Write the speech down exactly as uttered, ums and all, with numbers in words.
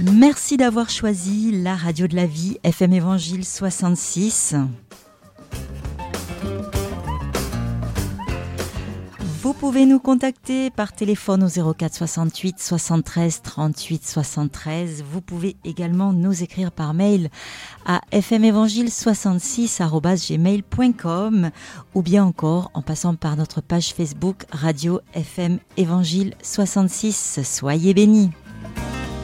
Merci d'avoir choisi la radio de la vie, F M Évangile soixante-six. Vous pouvez nous contacter par téléphone au zéro quatre soixante-huit soixante-treize trente-huit soixante-treize. Vous pouvez également nous écrire par mail à f m évangile soixante-six arobase gmail point com ou bien encore en passant par notre page Facebook Radio F M Évangile soixante-six. Soyez bénis.